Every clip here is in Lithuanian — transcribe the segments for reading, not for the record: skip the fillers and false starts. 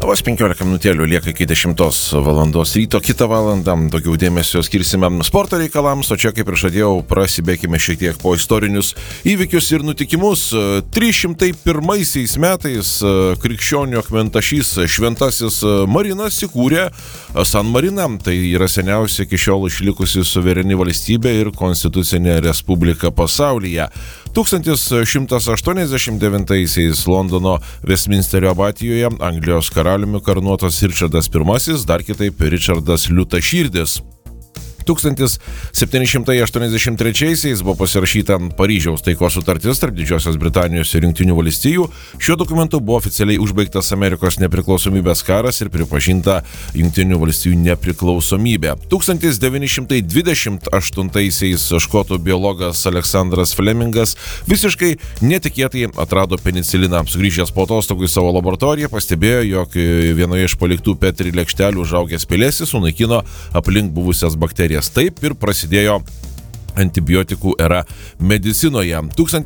Vos 15 minutėlių lieka iki 10 valandos ryto. Kitą valandą daugiau dėmesio skirsime sporto reikalams, o čia, kaip ir žadėjau, prasibėkime šiek tiek po istorinius įvykius ir nutikimus. 301 metais krikščionių akmentašys Šventasis Marinas įkūrė San Mariną. Tai yra seniausia iki šiol išlikusi suvereni valstybė ir konstitucinė respublika pasaulyje. 1189 Londono Westminsterio abatijoje Anglijos karaliumi karūnuotas Ričardas I, dar kitaip Ričardas Liūtaširdis. 1783 buvo pasirašyta Paryžiaus taikos sutartis tarp Didžiosios Britanijos ir Jungtinių valstijų. Šiuo dokumentu buvo oficialiai užbaigtas Amerikos nepriklausomybės karas ir pripažinta Jungtinių valstijų nepriklausomybė. 1928 škotų biologas Aleksandras Flemingas visiškai netikėtai atrado peniciliną. Sugrįžęs po atostogų į savo laboratoriją pastebėjo, jog vienoje iš paliktų Petri lėkštelių užaugęs pelėsis sunaikino aplink buvusias bakterijas. Taip ir prasidėjo antibiotikų era medicinoje.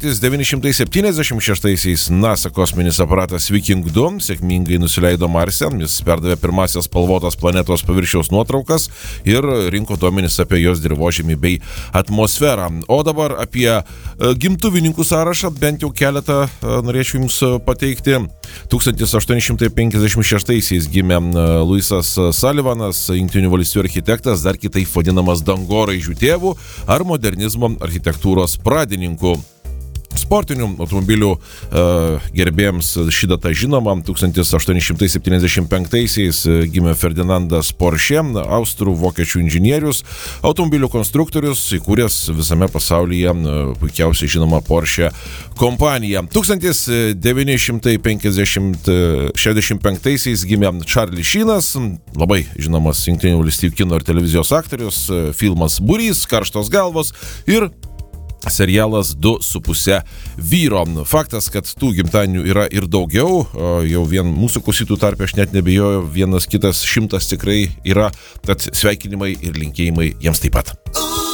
1976 NASA kosminis aparatas Viking 2 sėkmingai nusileido Marse. Jis perdavė pirmasias spalvotas planetos paviršiaus nuotraukas ir rinko duomenis apie jos dirvožemį bei atmosferą. O dabar apie gimtuvininkų sąrašą, bent jau keletą norėčiau jums pateikti. 1856 gimė Luisas Sullivanas, Jungtinių valstijų architektas, dar kitaip vadinamas dangoraižių tėvu ar modernizmo architektūros pradininku. Sportinių automobilių gerbėjams ši data žinoma. 1875 gimė Ferdinandas Porsche, austrų vokiečių inžinierius, automobilių konstruktorius, įkūręs visame pasaulyje puikiausiai žinoma Porsche kompanija. 1965 gimė Charlie Sheenas, labai žinomas Jungtinių valstijų kino ir televizijos aktorius, filmas Būrys, Karštos galvos ir serialas 2,5 vyro. Faktas, kad tų gimtadienių yra ir daugiau, jau vien mūsų klausytojų tarpe aš net nebijoju, vienas kitas 100 tikrai yra, tad sveikinimai ir linkėjimai jiems taip pat.